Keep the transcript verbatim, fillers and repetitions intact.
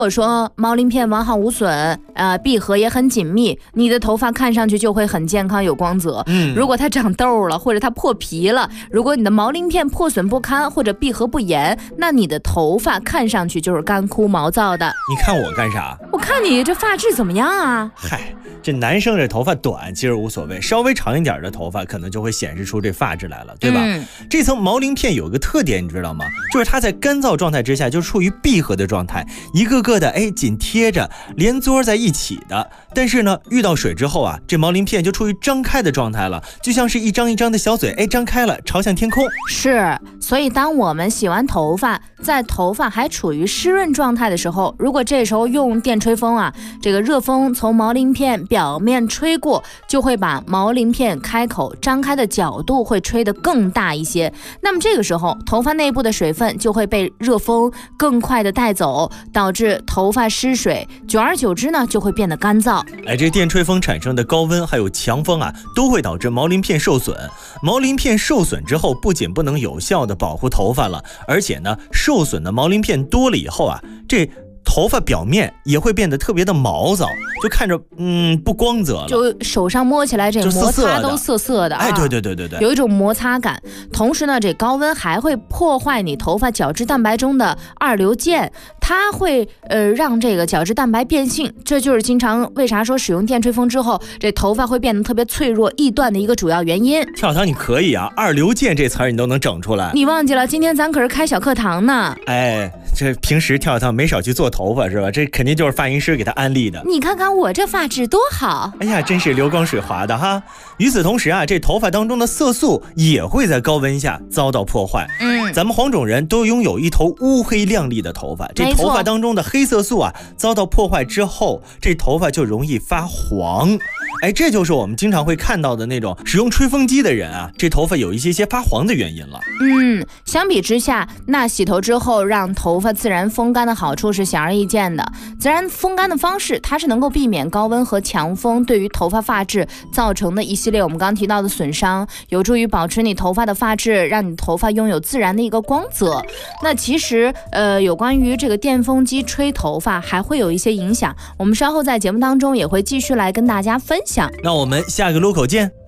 我说毛鳞片完好无损，呃，闭合也很紧密，你的头发看上去就会很健康有光泽。嗯，如果它长痘了，或者它破皮了，如果你的毛鳞片破损不堪或者闭合不严，那你的头发看上去就是干枯毛躁的。 你看我干啥？ 我看你这发质怎么样啊？ 嗨，这男生这头发短其实无所谓，稍微长一点的头发可能就会显示出这发质来了，对吧？嗯、这层毛鳞片有一个特点，你知道吗？就是它在干燥状态之下就处于闭合的状态，一个个的哎紧贴着连作在一起的。但是呢，遇到水之后啊，这毛鳞片就处于张开的状态了，就像是一张一张的小嘴，哎张开了，朝向天空。 是，所以当我们洗完头发，在头发还处于湿润状态的时候，如果这时候用电吹风啊，这个热风从毛鳞片表面吹过，就会把毛鳞片开口张开的角度会吹得更大一些。那么这个时候，头发内部的水分就会被热风更快的带走，导致头发失水，久而久之呢，就会变得干燥。 哎，这电吹风产生的高温还有强风啊，都会导致毛鳞片受损。毛鳞片受损之后，不仅不能有效的保护头发了，而且呢，受损的毛鳞片多了以后啊，这头发表面也会变得特别的毛躁，就看着嗯不光泽了， 就手上摸起来这摩擦都涩涩的啊。 哎，对对对对对， 有一种摩擦感。同时呢，这高温还会破坏你头发角质蛋白中的二硫键，它会呃让这个角质蛋白变性，这就是经常为啥说使用电吹风之后，这头发会变得特别脆弱易断的一个主要原因。 跳跳你可以啊，二硫键这词儿你都能整出来。 你忘记了，今天咱可是开小课堂呢。 哎，这平时跳跳没少去做头发是吧？这肯定就是发型师给他安利的。 你看看我这发质多好！ 哎呀，真是流光水滑的哈。与此同时啊，这头发当中的色素也会在高温下遭到破坏。嗯，咱们黄种人都拥有一头乌黑亮丽的头发，这头发当中的黑色素啊遭到破坏之后，这头发就容易发黄。哎，这就是我们经常会看到的那种使用吹风机的人啊，这头发有一些些发黄的原因了。 嗯，相比之下，那洗头之后让头发自然风干的好处是显而易见的。自然风干的方式，它是能够避免高温和强风对于头发发质造成的一系列我们刚刚提到的损伤，有助于保持你头发的发质，让你头发拥有自然的一个光泽。那其实呃，有关于这个电风机吹头发还会有一些影响，我们稍后在节目当中也会继续来跟大家分享。 那我们下个路口见。